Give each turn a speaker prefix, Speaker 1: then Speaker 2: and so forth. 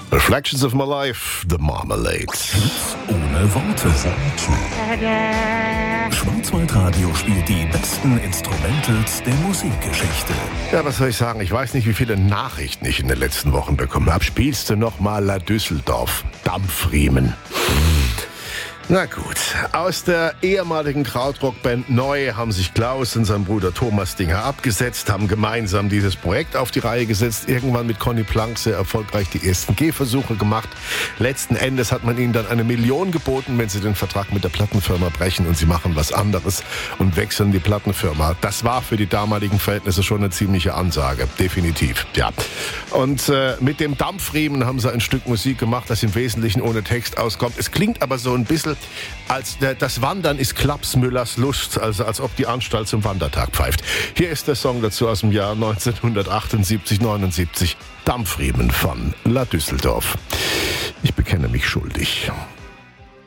Speaker 1: Reflections of My Life, The Marmalade.
Speaker 2: Ohne Worte. Schwarzwaldradio spielt die besten Instrumentals der Musikgeschichte.
Speaker 1: Ja, was soll ich sagen? Ich weiß nicht, wie viele Nachrichten ich in den letzten Wochen bekommen habe. Spielst du noch mal La Düsseldorf? Dampfriemen. Na gut, aus der ehemaligen Krautrock-Band Neu haben sich Klaus und sein Bruder Thomas Dinger abgesetzt, haben gemeinsam dieses Projekt auf die Reihe gesetzt, irgendwann mit Conny Plank sehr erfolgreich die ersten Gehversuche gemacht. Letzten Endes hat man ihnen dann 1 Million geboten, wenn sie den Vertrag mit der Plattenfirma brechen und sie machen was anderes und wechseln die Plattenfirma. Das war für die damaligen Verhältnisse schon eine ziemliche Ansage, definitiv, ja. Und mit dem Dampfriemen haben sie ein Stück Musik gemacht, das im Wesentlichen ohne Text auskommt. Es klingt aber so ein bisschen als das Wandern ist Klapsmüllers Lust, also als ob die Anstalt zum Wandertag pfeift. Hier ist der Song dazu aus dem Jahr 1978-79, Dampfriemen von La Düsseldorf. Ich bekenne mich schuldig.